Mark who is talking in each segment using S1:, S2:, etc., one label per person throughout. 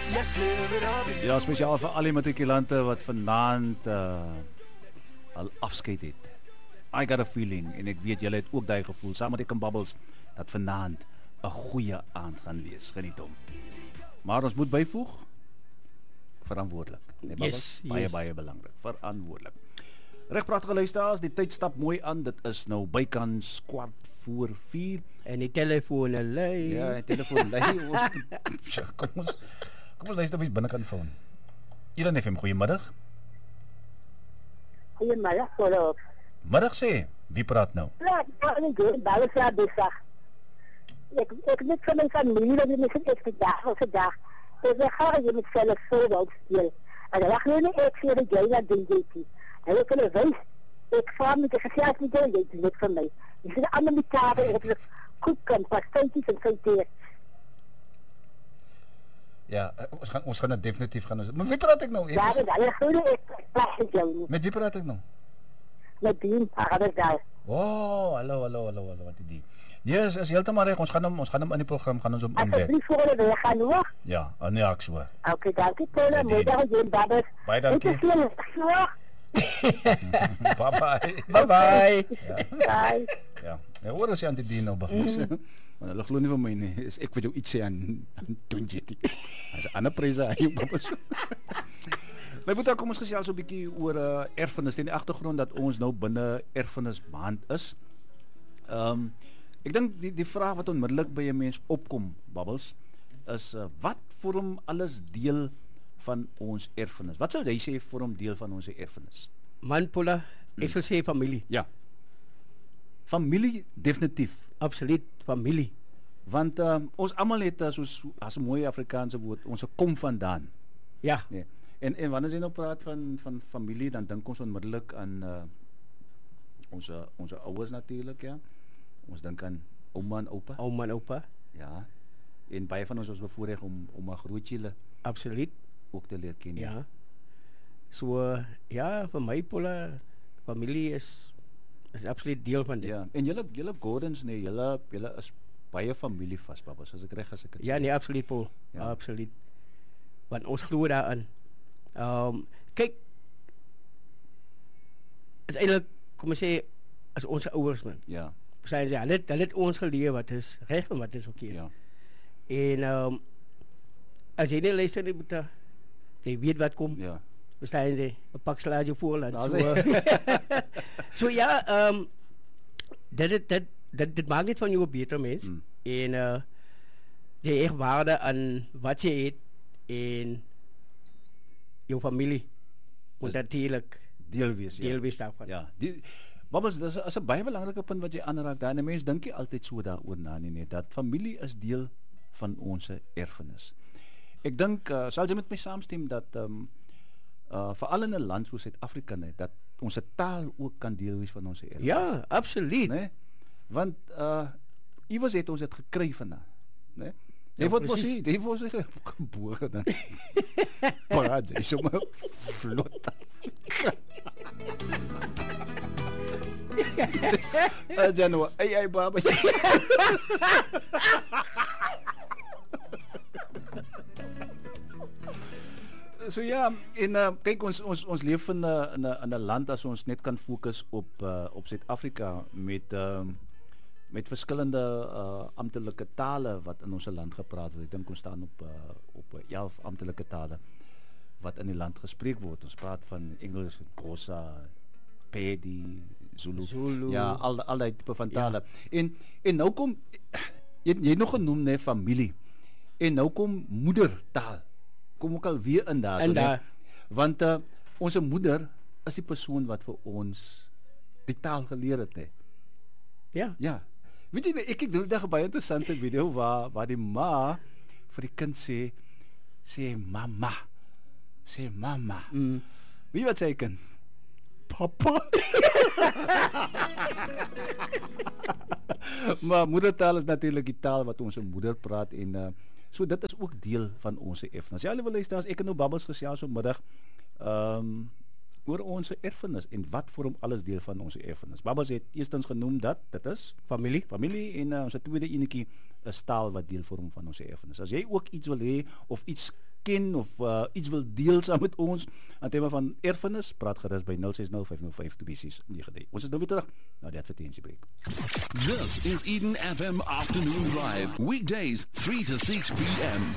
S1: Ja, spesiaal vir al die matrikulante wat vanaand al afskeid het. I got a feeling, en ek weet julle het ook daai gevoel, saam met die Kimbubbles, dat vanaand 'n goeie aand gaan wees. Geniet hom. Maar ons moet byvoeg, verantwoordelik. Nee, Bubbles, baie belangrik, verantwoordelik. Reg, pragtige luisteraars, die tyd stap mooi aan. Dit is nou bykans 3:15.
S2: En die telefoon lei.
S1: Ja, die telefoon lei. Kom ons luister of iets binnekant foon. Ilan FM, goeiemiddag.
S3: Goeiemiddag, Rolf.
S1: Middag sê, wie praat nou?
S3: Ja, ik ben baie vraag besig. Ek net van my familie wat jy net ek vandag. Dus ek gaan jy met self so wou speel. En dan gaan nie ek vir die gay dat doen dit. En ek wil wys ek vra met die gesels met jy dit net vir my. Ek sien ander mekaar en ek kook en pastatjies en so.
S1: Ja, ons gaan dit definitief gaan. Maar wie praat ek nou?
S3: Ja, ek glo ek praat met jou.
S1: Met wie praat ek nou?
S3: Met die daar.
S1: Oh, hallo, wat die. Yes, is heeltemal reg. Ons gaan hom in die program gaan ons hom inbed.
S3: Asseblief voor hulle gaan hoor.
S1: Ja, nee, ek so.
S3: Okay, dankie Paula. Middag jy babes.
S1: Baie dankie.
S3: Ek sien so.
S1: Bye.
S2: Bye.
S3: Bye.
S1: Ja. Ja, hoor as jy aan die dien nou begin. Want hulle glo nie vir my nie. Is ek vir jou iets sê aan doen jy dit. As 'n ander prys aan jou babes. My boetie, kom ons gesels so 'n bietjie oor erfenis. In die agtergrond dat ons nou binne erfenis maand is. Ek dink die vraag wat onmiddellik by 'n mens opkom, Bubbles, is wat vorm alles deel van ons erfenis? Wat sou jy sê vorm deel van ons erfenis?
S2: Man, Paula, ek sal sê familie.
S1: Ja. Familie definitief.
S2: Absoluut, familie.
S1: Want ons almal het as 'n mooi Afrikaanse woord, ons kom vandaan.
S2: Ja.
S1: Nee. En wanneer jy nou praat van familie, dan dink ons onmiddellik aan ons ouers natuurlik, ja. Ons dink aan ouma en oupa.
S2: Ouma en oupa.
S1: Ja. En baie van ons was bevoorreg om 'n grootjie
S2: Absoluut.
S1: ook te leer ken.
S2: Ja. So ja, vir my Paula, familie is absoluut deel van dit.
S1: Ja. En julle Gordons, nee, julle is baie familie vas, Babas, as ek reg as ek dit
S2: Ja,
S1: sê.
S2: nee, absoluut Paul.
S1: Ja.
S2: Absoluut. Want ons glo daaraan. Kyk, is eintlik kom ons sê as ons ouers man.
S1: Ja.
S2: Sy hulle het ons geleer wat is reg en wat is verkeerd.
S1: Ja.
S2: En as jy nie luister nie, moet jy weet wat kom.
S1: Ja.
S2: Verstaan jy? 'n pak slaag voor laat.
S1: Daar
S2: So, so ja, dit maak net van jou 'n beter mens. En jy echt waarde aan wat jy het en jou familie moet natuurlijk
S1: Deel wees
S2: daarvan.
S1: Ja. Babas, dis is 'n baie belangrike punt wat jy aanraak daar. En mense dink nie altyd so daaroor na nie, net dat familie is deel van ons erfenis. Ek dink sal jy met my saamstem dat veral in 'n land soos Suid-Afrika net dat ons taal ook kan deel wees van ons erfenis.
S2: Ja, absoluut.
S1: Nee? Want iewers het ons dit gekry vandaan, né? Jy word mos nie, jy word gebore dan. Praat jy sommer vlot. Janua, ay baba. So ja, en kyk ons leef in 'n land as ons net kan fokus op Suid-Afrika met verskillende amptelike tale wat in ons land gepraat word. Ek dink ons staan op 11 amptelike tale wat in die land gespreek word. Ons praat van Engels, Xhosa, Pedi, Zulu. Ja, al die tipe van tale. Ja. En nou kom jy het nog genoem net familie. En nou kom moedertaal. Kom ook al weer in daar. So, want ons moeder is die persoon wat vir ons die taal geleer het, hè.
S2: Ja.
S1: Ja. Weet jy, ek het nou 'n baie interessante video waar die ma vir die kind sê mama. Sê mama. Weet jy wat sê kind? Papa. Maar moedertaal is natuurlik die taal wat ons moeder praat en so dit is ook deel van ons erfenis. Ja, wil luister, ek het nou Bubbles gesels vanmiddag oor ons erfenis en wat vorm alles deel van ons erfenis. Bubbles het eerstens genoem dat dit is familie en ons tweede enetjie is taal wat deel vorm van ons erfenis. As jy ook iets wil hê of iets ken of iets wil deel saam met ons aan tema van erfenis, praat gerus by 0605052693. Ons is nou weer terug na die advertentiebreek.
S4: This is Eden FM Afternoon Drive. Weekdays 3 to 6 p.m.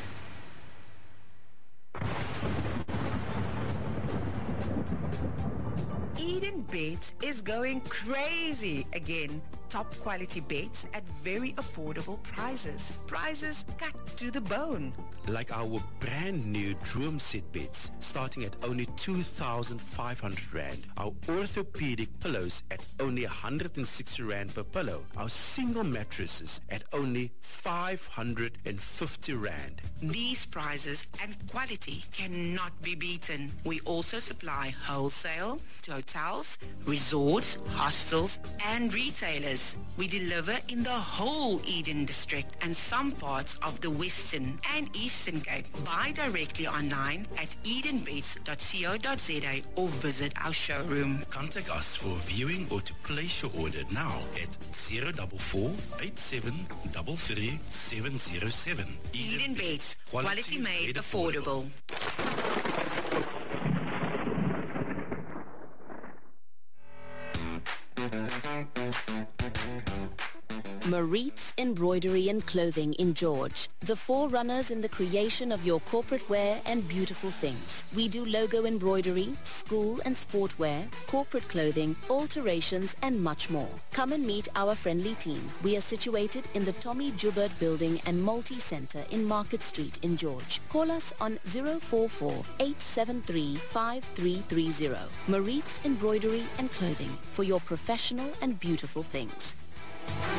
S5: Eden Baits is going crazy again. Top quality baits at very affordable prices. Prices cut to the bone.
S6: Like our brand new drum set beds starting at only 2,500 Rand. Our orthopedic pillows at only 160 Rand per pillow. Our single mattresses at only 550 Rand.
S5: These prices and quality cannot be beaten. We also supply wholesale to hotels, resorts, hostels and retailers. We deliver in the whole Eden district and some parts of the Western and Eastern Cape. Buy directly online at edenbaits.co.za or visit our showroom.
S6: Contact us for viewing or to place your order now at 044 8733 707.
S5: Eden Baits, quality made affordable.
S7: Maritz Embroidery and Clothing in George, the forerunners in the creation of your corporate wear and beautiful things. We do logo embroidery, school and sport wear, corporate clothing, alterations and much more. Come and meet our friendly team. We are situated in the Tommy Joubert Building and Multi-Center in Market Street in George. Call us on 044-873-5330. Maritz Embroidery and Clothing for your professional and beautiful things.